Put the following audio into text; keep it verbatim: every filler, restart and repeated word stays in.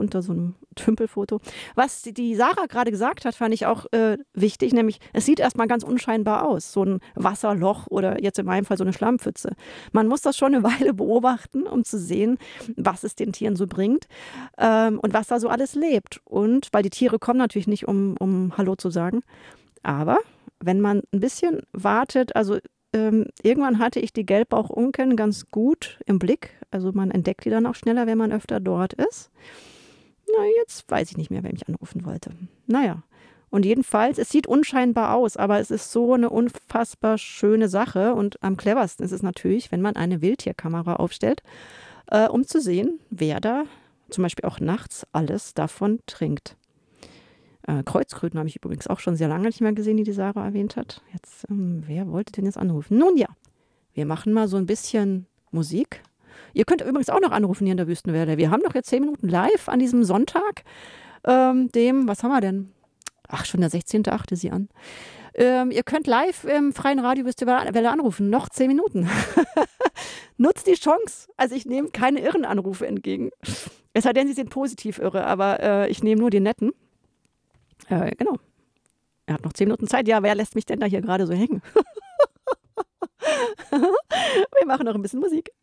unter so einem Tümpelfoto. Was die, die Sarah gerade gesagt hat, fand ich auch äh, wichtig, nämlich es sieht erstmal ganz unscheinbar aus, so ein Wasserloch oder jetzt in meinem Fall so eine Schlammpfütze. Man muss das schon eine Weile beobachten, um zu sehen, was es den Tieren so bringt ähm, und was da so alles lebt. Und weil die Tiere kommen natürlich nicht, um, um Hallo zu sagen, aber wenn man ein bisschen wartet, also ähm, irgendwann hatte ich die Gelbbauchunken ganz gut im Blick. Also man entdeckt die dann auch schneller, wenn man öfter dort ist. Na, jetzt weiß ich nicht mehr, wer mich anrufen wollte. Naja, und jedenfalls, es sieht unscheinbar aus, aber es ist so eine unfassbar schöne Sache. Und am cleversten ist es natürlich, wenn man eine Wildtierkamera aufstellt, äh, um zu sehen, wer da zum Beispiel auch nachts alles davon trinkt. Äh, Kreuzkröten habe ich übrigens auch schon sehr lange nicht mehr gesehen, die die Sarah erwähnt hat. Jetzt, ähm, wer wollte denn jetzt anrufen? Nun ja, wir machen mal so ein bisschen Musik. Ihr könnt übrigens auch noch anrufen hier in der Wüstenwelle. Wir haben doch jetzt zehn Minuten live an diesem Sonntag, ähm, dem, was haben wir denn? Ach, schon der sechzehnten achte sie an. Ähm, ihr könnt live im freien Radio Wüstenwelle anrufen. Noch zehn Minuten. Nutzt die Chance. Also ich nehme keine irren Anrufe entgegen. Es sei denn, sie sind positiv irre, aber äh, ich nehme nur die netten. Äh, genau. Er hat noch zehn Minuten Zeit. Ja, wer lässt mich denn da hier gerade so hängen? Wir machen noch ein bisschen Musik.